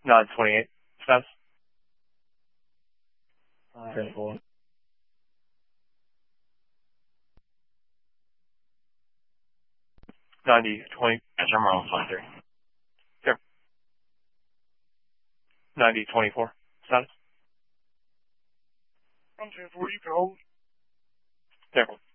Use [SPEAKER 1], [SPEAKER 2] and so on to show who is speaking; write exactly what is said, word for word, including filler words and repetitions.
[SPEAKER 1] nine twenty-eight. Status?
[SPEAKER 2] ten four.
[SPEAKER 1] ninety twenty.
[SPEAKER 2] That's I'm wrong, flight three.
[SPEAKER 1] Here. ninety twenty-four. Status?
[SPEAKER 3] I'm ten four, you can hold.
[SPEAKER 1] There.